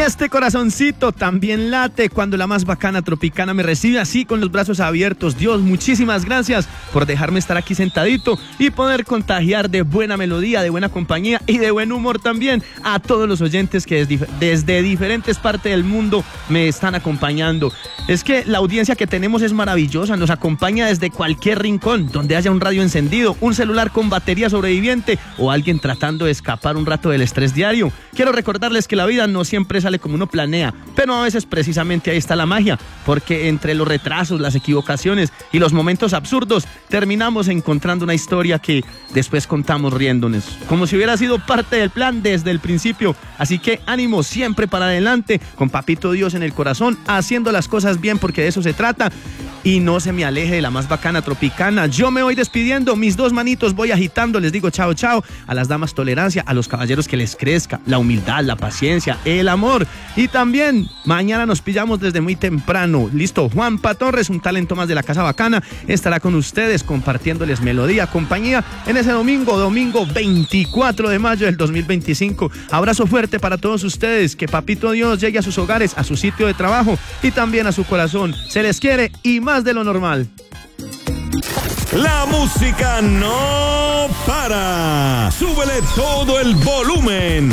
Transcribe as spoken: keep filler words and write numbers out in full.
este corazoncito también late cuando la más bacana tropicana me recibe así con los brazos abiertos. Dios, muchísimas gracias por dejarme estar aquí sentadito y poder contagiar de buena melodía, de buena compañía y de buen humor también a todos los oyentes que desde, desde diferentes partes del mundo me están acompañando. Es que la audiencia que tenemos es maravillosa, nos acompaña desde cualquier rincón, donde haya un radio encendido, un celular con batería sobreviviente o alguien tratando de escapar un rato del estrés diario. Quiero recordarles que la vida no siempre sale como uno planea, pero a veces precisamente ahí está la magia, porque entre los retrasos, las equivocaciones y los momentos absurdos terminamos encontrando una historia que después contamos riéndonos, como si hubiera sido parte del plan desde el principio. Así que ánimo siempre para adelante, con Papito Dios en el corazón, haciendo las cosas bien, porque de eso se trata. Y no se me aleje de la más bacana tropicana. Yo me voy despidiendo, mis dos manitos voy agitando, les digo chao chao, a las damas tolerancia, a los caballeros que les crezca la humildad, la paciencia, el amor. Y también mañana nos pillamos desde muy temprano. Listo, Juanpa Torres, un talento más de la Casa Bacana, estará con ustedes compartiéndoles melodía, compañía en ese domingo, domingo veinticuatro de mayo del dos mil veinticinco. Abrazo fuerte para todos ustedes, que Papito Dios llegue a sus hogares, a su sitio de trabajo y también a su corazón. Se les quiere y más de lo normal. La música no para. Súbele todo el volumen.